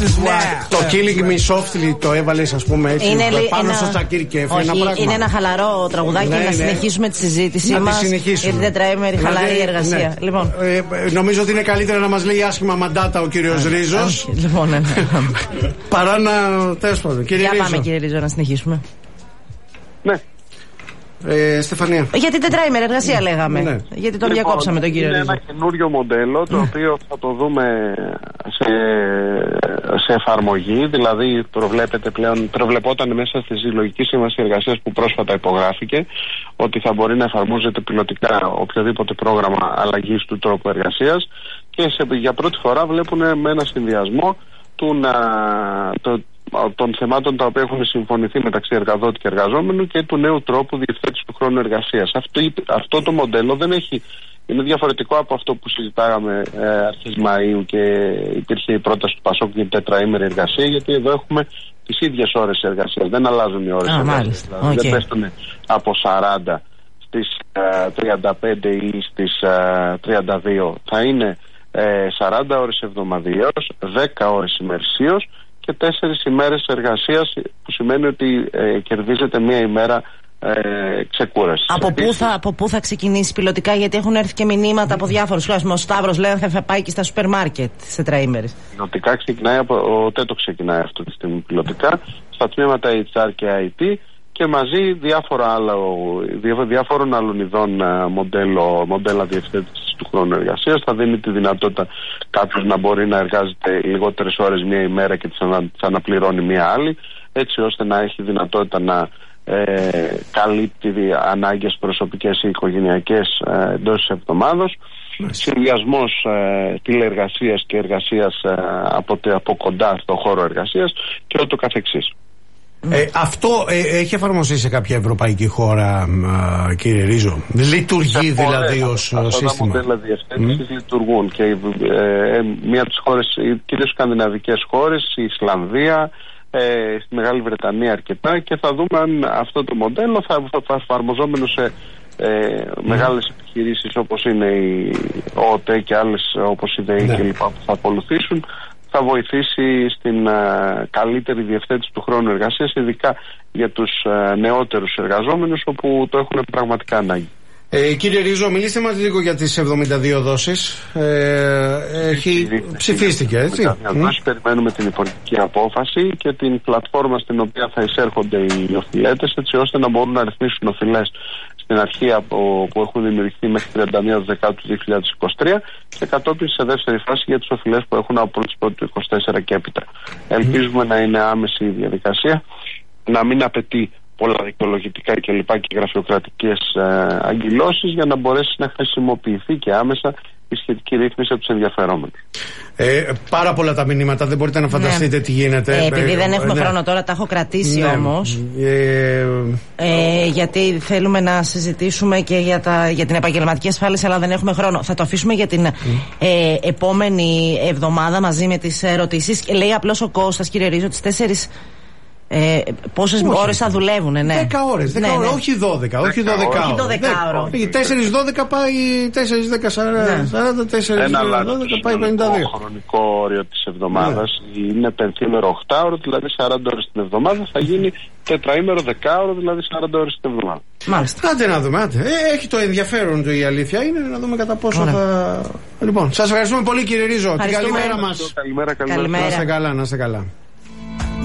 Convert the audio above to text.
Το Killing Me Softly το έβαλες, ας πούμε, έτσι, πάνω στο Σακίρ και έφυγε ένα πράγμα. Είναι ένα χαλαρό τραγουδάκι, να συνεχίσουμε τη συζήτησή μας για την τετραήμερη χαλαρή εργασία. Λοιπόν. Νομίζω ότι είναι καλύτερα να μας λέει άσχημα μαντάτα ο κύριος Ρίζος. Λοιπόν, παρά να. Τέλος πάντων. Για πάμε, κύριε Ρίζο, να συνεχίσουμε. Ναι. Στεφανία. Για την τετραήμερη εργασία λέγαμε. Ναι. Γιατί τον διακόψαμε τον κύριο Ρίζο. Είναι ένα καινούριο μοντέλο το οποίο θα το δούμε σε εφαρμογή. Δηλαδή προβλεπόταν μέσα στη Συλλογική Σύμβαση Εργασίας που πρόσφατα υπογράφηκε ότι θα μπορεί να εφαρμόζεται πιλωτικά οποιοδήποτε πρόγραμμα αλλαγής του τρόπου εργασίας και για πρώτη φορά βλέπουν με ένα συνδυασμό των θεμάτων τα οποία έχουν συμφωνηθεί μεταξύ εργαδότη και εργαζόμενου και του νέου τρόπου διευθέτησης του χρόνου εργασίας. Αυτό το μοντέλο είναι διαφορετικό από αυτό που συζητάγαμε αρχές Μαΐου και υπήρχε η πρόταση του Πασόκ για την τετραήμερη εργασία, γιατί εδώ έχουμε τις ίδιες ώρες εργασίας, δεν αλλάζουν οι ώρες εργασίας. Δηλαδή δεν πέφτουν από 40 στις 35 ή στις 32, θα είναι 40 ώρες εβδομαδιαίως, 10 ώρες ημερησίως και 4 ημέρες εργασίας, που σημαίνει ότι κερδίζεται μία ημέρα ξεκούραση. Από πού θα ξεκινήσει πιλωτικά, γιατί έχουν έρθει και μηνύματα από διάφορους. Ο Σταύρος λέει θα πάει και στα σούπερ μάρκετ σε τετραήμερες. Πιλωτικά ξεκινάει ο ΤΕΤΟ ξεκινάει αυτή τη στιγμή πιλωτικά, στα τμήματα HR και IT και μαζί διάφορων άλλων ειδών μοντέλα διευθέτησης του χρόνου εργασίας. Θα δίνει τη δυνατότητα κάποιος να μπορεί να εργάζεται λιγότερες ώρες μία ημέρα και τις αναπληρώνει μία άλλη, έτσι ώστε να έχει δυνατότητα να καλύπτει ανάγκες προσωπικές ή οικογενειακές εντός της εβδομάδος. Συνδυασμός τηλεεργασίας και εργασίας από κοντά στο χώρο εργασίας και ούτω καθεξής. Αυτό έχει εφαρμοστεί σε κάποια ευρωπαϊκή χώρα, κύριε Ρίζο? Λειτουργεί δηλαδή ως σύστημα? Αυτά τα μοντέλα διευθέτησης λειτουργούν και μία από τις χώρες, κυρίως σκανδιναβικές χώρες, η Ισλανδία, στη Μεγάλη Βρετανία αρκετά, και θα δούμε αν αυτό το μοντέλο θα εφαρμοζόμενο σε μεγάλες επιχειρήσεις όπως είναι η ΟΤΕ και άλλες όπως η ΔΕΗ κλπ. Που θα ακολουθήσουν, θα βοηθήσει στην καλύτερη διευθέτηση του χρόνου εργασίας, ειδικά για τους νεότερους εργαζόμενους όπου το έχουν πραγματικά ανάγκη. Κύριε Ρίζο, μιλήστε μας λίγο για τις 72 δόσεις. Ψηφίστηκε, έτσι? Περιμένουμε την υπουργική απόφαση και την πλατφόρμα στην οποία θα εισέρχονται οι οφειλέτες, έτσι ώστε να μπορούν να ρυθμίσουν οφειλές στην αρχή που έχουν δημιουργηθεί μέχρι 31 Δεκάτου 2023 και κατόπιν σε δεύτερη φάση για τις οφειλές που έχουν από 1η του 2024 και έπειτα. Ελπίζουμε να είναι άμεση η διαδικασία, να μην απαιτεί πολλά δικαιολογητικά και γραφειοκρατικές αγκυλώσεις, για να μπορέσει να χρησιμοποιηθεί και άμεσα η σχετική ρύθμιση από τους ενδιαφερόμενους. Πάρα πολλά τα μηνύματα, δεν μπορείτε να φανταστείτε τι γίνεται. Επειδή δεν έχουμε χρόνο τώρα, τα έχω κρατήσει όμως. Γιατί θέλουμε να συζητήσουμε και για την επαγγελματική ασφάλιση, αλλά δεν έχουμε χρόνο. Θα το αφήσουμε για την επόμενη εβδομάδα μαζί με τις ερωτήσεις. Λέει απλώς ο Κώστας, κύριε Ρίζο, τις 4. Πόσες ώρες θα δουλεύουν, ναι. 10 ώρες, όχι 12. Όχι 12 ώρο. 4-12 πάει 4-10-40, 4-12 πάει 52. Το χρονικό όριο της εβδομάδας είναι πενθήμερο 8ωρο, δηλαδή 40 ώρες την εβδομάδα, θα γίνει τετραήμερο 10ωρο, δηλαδή 40 ώρες την εβδομάδα. Μάλιστα. Άντε να δούμε, έχει το ενδιαφέρον του, η αλήθεια είναι, να δούμε κατά πόσο θα. Λοιπόν, σας ευχαριστούμε πολύ, κύριε Ρίζο. Την καλημέρα μας. Καλημέρα. Να είστε καλά.